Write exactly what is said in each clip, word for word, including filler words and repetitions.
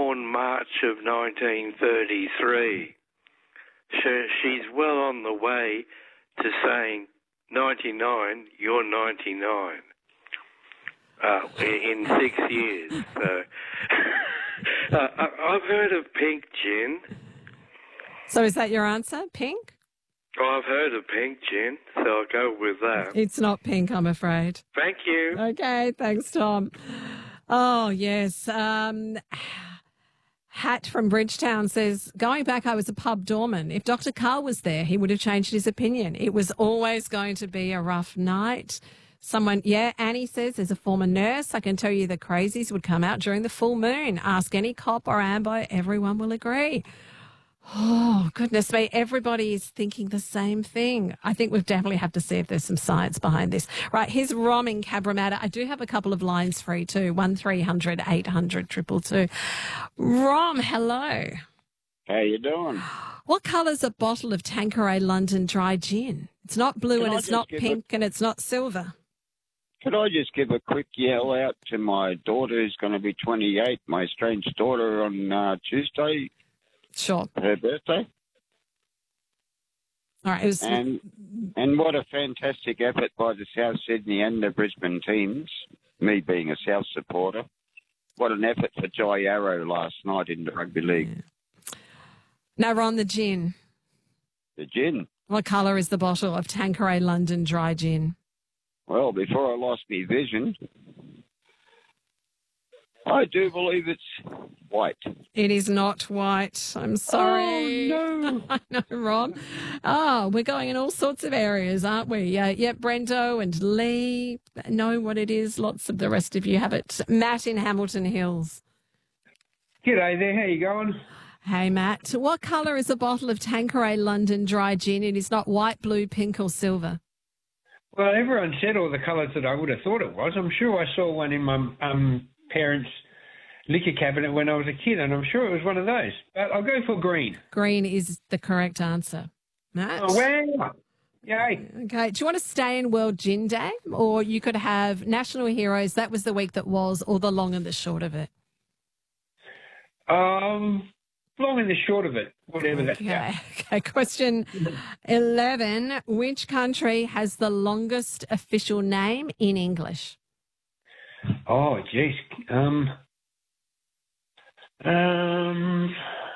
born March of nineteen thirty-three. So she's well on the way to saying ninety-nine, you're ninety-nine. Uh, in six years. So, uh, I've heard of pink gin. So is that your answer, pink? Oh, I've heard of pink gin, so I'll go with that. It's not pink, I'm afraid. Thank you. Okay, thanks, Tom. Oh, yes. Um, Hat from Bridgetown says, going back, I was a pub doorman. If Doctor Carl was there, he would have changed his opinion. It was always going to be a rough night. Someone, yeah, Annie says, as a former nurse, I can tell you the crazies would come out during the full moon. Ask any cop or ambo, everyone will agree. Oh, goodness me. Everybody is thinking the same thing. I think we'll definitely have to see if there's some science behind this. Right, here's Rom in Cabramatta. I do have a couple of lines free too. one three hundred eight hundred two two two. Rom, hello. How you doing? What colour's a bottle of Tanqueray London dry gin? It's not blue Can and I it's just not give pink and it's not silver. Could I just give a quick yell out to my daughter who's going to be twenty-eight, my strange daughter, on uh, Tuesday? Sure. Her birthday. All right. It was... And, and what a fantastic effort by the South Sydney and the Brisbane teams, me being a South supporter. What an effort for Jai Arrow last night in the rugby league. Yeah. Now, Ron, the gin. The gin. What colour is the bottle of Tanqueray London dry gin? Well, before I lost my vision, I do believe it's white. It is not white. I'm sorry. Oh, no. I know, Ron. Oh, we're going in all sorts of areas, aren't we? Uh, yeah, Brendo and Lee know what it is. Lots of the rest of you have it. Matt in Hamilton Hills. G'day there. How you going? Hey, Matt. What colour is a bottle of Tanqueray London dry gin? It is not white, blue, pink or silver. Well, everyone said all the colours that I would have thought it was. I'm sure I saw one in my um, parents' liquor cabinet when I was a kid, and I'm sure it was one of those. But I'll go for green. Green is the correct answer. Matt? Oh, wow. Yay. Okay. Do you want to stay in World Gin Day? Or you could have National Heroes, that was the week that was, or the long and the short of it? Um, long and the short of it, whatever that's Okay. Okay. Question eleven. Which country has the longest official name in English? Oh, geez. Um, um,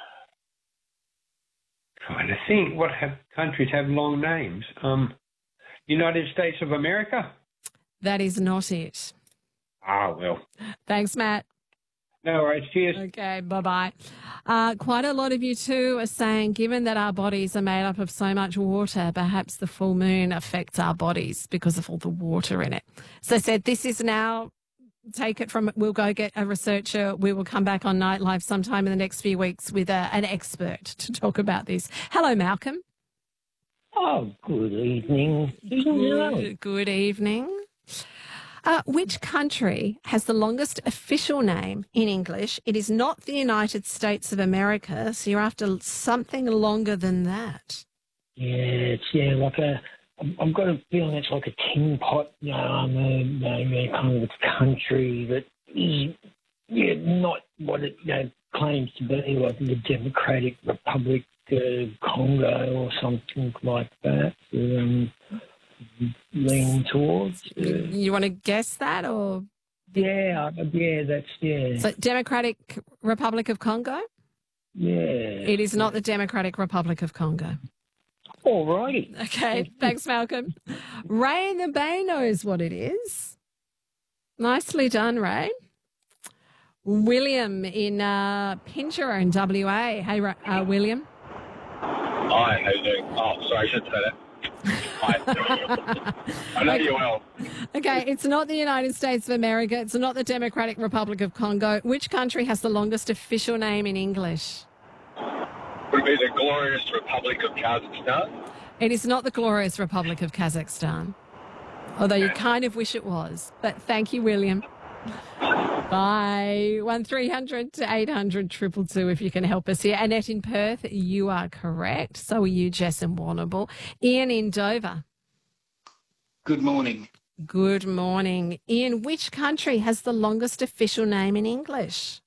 trying to think what have countries have long names. Um, United States of America? That is not it. Ah, well. Thanks, Matt. No worries. Cheers. Okay, bye-bye. Uh, quite a lot of you too are saying, given that our bodies are made up of so much water, perhaps the full moon affects our bodies because of all the water in it. So I said, this is now, take it from, we'll go get a researcher. We will come back on Night Live sometime in the next few weeks with a, an expert to talk about this. Hello, Malcolm. Oh, good evening. Good, good evening. Uh, which country has the longest official name in English? It is not the United States of America, so you're after something longer than that. Yeah, it's yeah, like a. I've got a feeling it's like a tin pot, um, uh, uh, kind of a country that is yeah not what it you know, claims to be, like the Democratic Republic of Congo or something like that. Um, lean towards. Uh, you want to guess that, or? Yeah, yeah, that's, yeah. So Democratic Republic of Congo? Yeah. It is not the Democratic Republic of Congo. All righty. Okay, thanks, Malcolm. Ray in the Bay knows what it is. Nicely done, Ray. William in uh, Pinjarra in W A. Hey, uh, William. Hi, how you doing? Oh, sorry, I should say that. Hi. I know you well. Okay, it's not the United States of America. It's not the Democratic Republic of Congo. Which country has the longest official name in English? Would it be the glorious Republic of Kazakhstan? It is not the glorious Republic of Kazakhstan, although you kind of wish it was. But thank you, William. Bye. one three hundred eight hundred two two two if you can help us here. Annette in Perth, you are correct. So are you, Jess and Warrnambool. Ian in Dover. Good morning. Good morning. Ian, which country has the longest official name in English?